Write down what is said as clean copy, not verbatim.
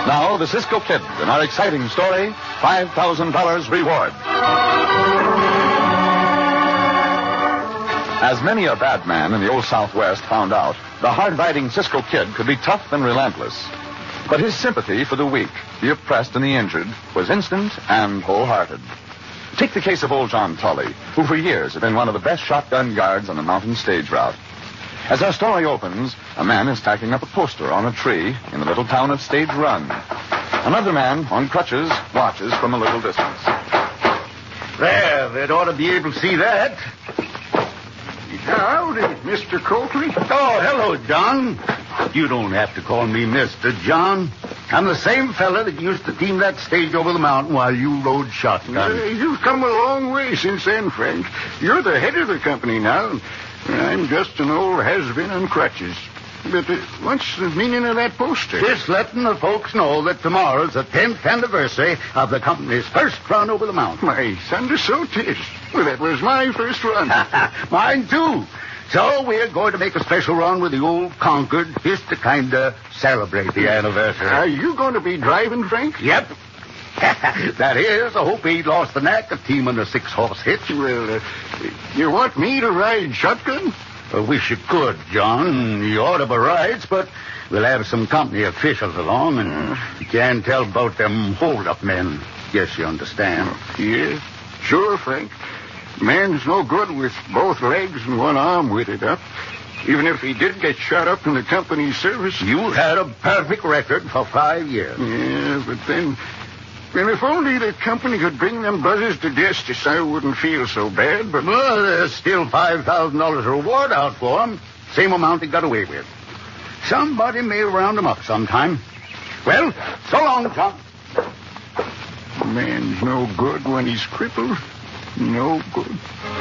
Now, the Cisco Kid in our exciting story, $5,000 reward. As many a bad man in the Old Southwest found out, the hard-riding Cisco Kid could be tough and relentless. But his sympathy for the weak, the oppressed, and the injured was instant and wholehearted. Take the case of old John Tully, who for years had been one of the best shotgun guards on the mountain stage route. As our story opens, a man is tacking up a poster on a tree in the little town of Stage Run. Another man, on crutches, watches from a little distance. There, they'd ought to be able to see that. Howdy, Mr. Coakley. Oh, hello, John. You don't have to call me Mr. John. I'm the same fella that used to team that stage over the mountain while you rode shotgun. You've come a long way since then, Frank. You're the head of the company now. I'm just an old has-been on crutches. But what's the meaning of that poster? Just letting the folks know that tomorrow's the 10th anniversary of the company's first run over the mountain. My thunder, so 'tis. Well, that was my first run. Mine, too. So we're going to make a special run with the old Concord just to kind of celebrate the anniversary. Are you going to be driving, Frank? Yep. That is, I hope he lost the knack of teaming a 6-horse hitch. Well, you want me to ride shotgun? I wish you could, John. You ought to be rides, but we'll have some company officials along, and you can't tell about them hold-up men. Guess you understand. Yeah, sure, Frank. Man's no good with both legs and one arm weighted up. Even if he did get shot up in the company's service. You had a perfect record for 5 years. Yeah, but then... Well, if only the company could bring them buzzers to justice, I wouldn't feel so bad, but... Well, there's still $5,000 reward out for them. Same amount he got away with. Somebody may round him up sometime. Well, so long, John. Man's no good when he's crippled. No good.